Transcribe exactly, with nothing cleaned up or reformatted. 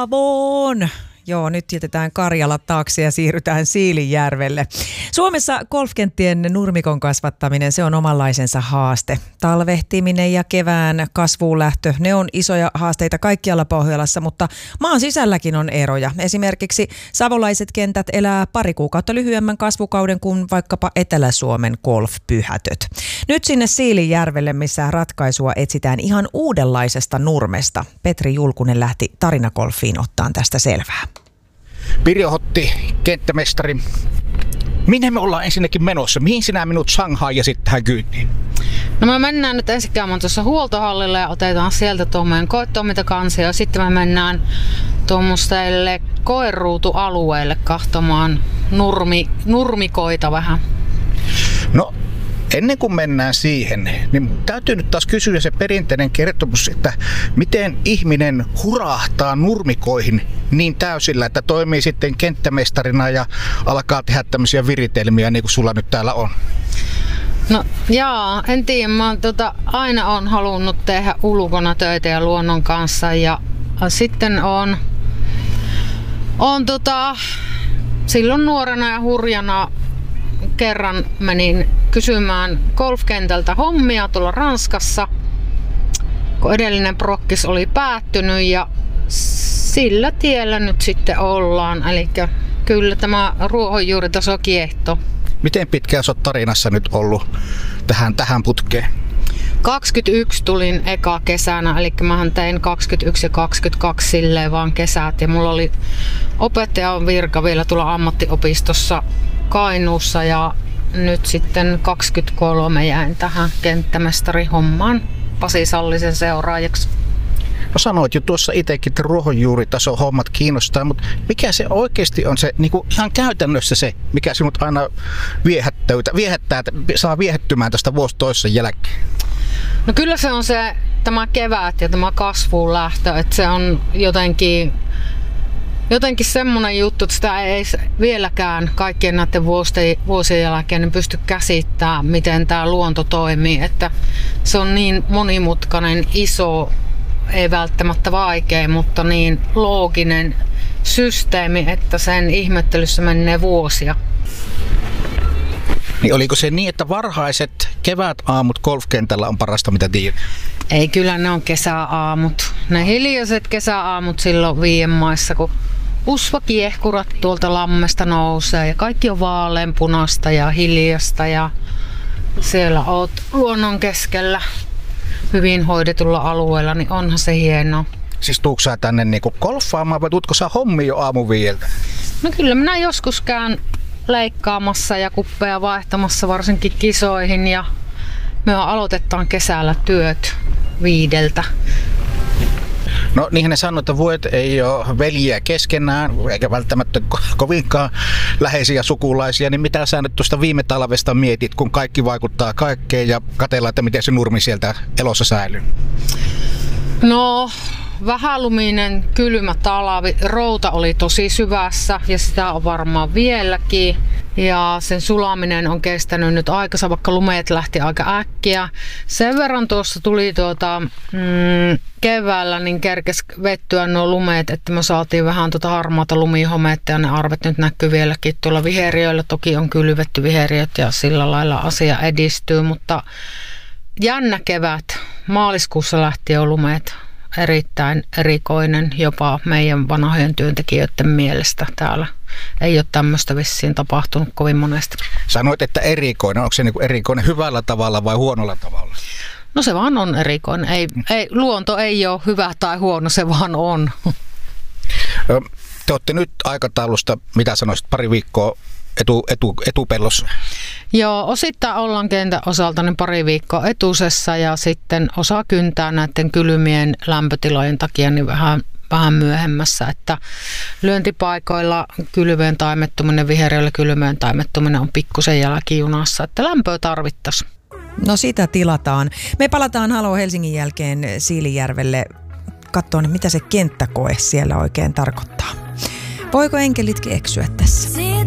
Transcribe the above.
Paavoon! Joo, nyt jätetään Karjala taakse ja siirrytään Siilinjärvelle. Suomessa golfkenttien nurmikon kasvattaminen, se on omanlaisensa haaste. Talvehtiminen ja kevään kasvuun lähtö, ne on isoja haasteita kaikkialla Pohjolassa, mutta maan sisälläkin on eroja. Esimerkiksi savolaiset kentät elää pari kuukautta lyhyemmän kasvukauden kuin vaikkapa Etelä-Suomen golfpyhätöt. Nyt sinne Siilinjärvelle, missä ratkaisua etsitään ihan uudenlaisesta nurmesta. Petri Julkunen lähti Tarinagolfiin ottaan tästä selvää. Pirjo Hotti, kenttämestari. Minne me ollaan ensinnäkin menossa? Mihin sinä minut Shanghai ja sitten tähän kyytiin? No me mennään nyt ensin käymään tuossa huoltohallilla ja otetaan sieltä tuo meidän koetoimintakansia. Sitten me mennään tuommoiselle koeruutualueelle kahtomaan nurmi, nurmikoita vähän. No ennen kuin mennään siihen, niin täytyy nyt taas kysyä se perinteinen kertomus, että miten ihminen hurahtaa nurmikoihin niin täysillä, että toimii sitten kenttämestarina ja alkaa tehdä tämmöisiä viritelmiä niin kuin sulla nyt täällä on. No jaa, en tiedä. Mä tota, aina on halunnut tehdä ulkona töitä ja luonnon kanssa ja sitten on, on tota, silloin nuorena ja hurjana kerran menin kysymään golfkentältä hommia tuolla Ranskassa, kun edellinen prokkis oli päättynyt ja sillä tiellä nyt sitten ollaan. Eli kyllä tämä ruohonjuuritaso kiehtoo. Miten pitkään sä oot Tarinassa nyt ollut tähän, tähän putkeen? kaksikymmentäyksi tulin eka kesänä, eli mähän tein kaksikymmentäyksi ja kaksikymmentäkaksi silleen vaan kesät. Ja mulla oli opettajan virka vielä tuolla ammattiopistossa Kainuussa ja nyt sitten kaksikymmentäkolme jäin tähän kenttämestarihommaan Pasi Sallisen seuraajaksi. No sanoit jo tuossa itsekin, että ruohonjuuritaso hommat kiinnostaa, mutta mikä se oikeasti on se niin kuin ihan käytännössä se, mikä sinut aina viehättää, viehättää, saa viehättymään tästä vuosi toisen jälkeen? No kyllä se on se tämä kevät ja tämä kasvuun lähtö, että se on jotenkin Jotenkin semmoinen juttu, että sitä ei vieläkään kaikkien näiden vuosien jälkeen niin pysty käsittämään, miten tämä luonto toimii. Että se on niin monimutkainen, iso, ei välttämättä vaikea, mutta niin looginen systeemi, että sen ihmettelyssä menee vuosia. Niin oliko se niin, että varhaiset kevätaamut golfkentällä on parasta, mitä tiedät? Ei, kyllä ne on kesäaamut. Ne hiljaiset kesäaamut silloin viien maissa, kun usvakiehkurat tuolta lammesta nousee ja kaikki on vaaleanpunasta ja hiljasta ja siellä oot luonnon keskellä hyvin hoidetulla alueella, niin onhan se hienoa. Siis tuutko sä tänne niinku golfaamaan vai tuutko sä hommia jo aamuviieltä? No kyllä minä joskus käyn leikkaamassa ja kuppeja vaihtamassa varsinkin kisoihin ja me aloitetaan kesällä työt viideltä. No niinhän ne sanoo, että vuodet ei ole veljiä keskenään, eikä välttämättä ko- kovinkaan läheisiä sukulaisia, niin mitä sä nyt tuosta viime talvesta mietit, kun kaikki vaikuttaa kaikkeen ja katsellaan, että miten se nurmi sieltä elossa säilyy? No vähäluminen kylmä talvi, routa oli tosi syvässä ja sitä on varmaan vieläkin. Ja sen sulaminen on kestänyt nyt aikansa, vaikka lumeet lähti aika äkkiä. Sen verran tuossa tuli tuota, mm, keväällä, niin kerkes vettyä nuo lumeet, että me saatiin vähän tuota harmaata lumihometta ja ne arvet nyt näkyy vieläkin tuolla viheriöillä. Toki on kylvetty viheriöt ja sillä lailla asia edistyy, mutta jännä kevät. Maaliskuussa lähti jo lumeet. Erittäin erikoinen jopa meidän vanhojen työntekijöiden mielestä täällä. Ei ole tämmöistä vissiin tapahtunut kovin monesti. Sanoit, että erikoinen. Onko se niinku erikoinen hyvällä tavalla vai huonolla tavalla? No se vaan on erikoinen. Ei, ei, luonto ei ole hyvä tai huono, se vaan on. Te olette nyt aikataulusta, mitä sanoisit, pari viikkoa etu, etu, etupellossa? Joo, osittain ollaan kentän osalta niin pari viikkoa etusessa ja sitten osa kyntää näiden kylmien lämpötilojen takia niin vähän, vähän myöhemmässä, että lyöntipaikoilla kylmeen taimettuminen, viheriöllä kylmeen taimettuminen on pikkusen jälkijunassa, että lämpöä tarvittaisiin. No sitä tilataan. Me palataan Halo Helsingin jälkeen Siilinjärvelle katsomaan, mitä se kenttäkoe siellä oikein tarkoittaa. Voiko enkelitkin eksyä tässä?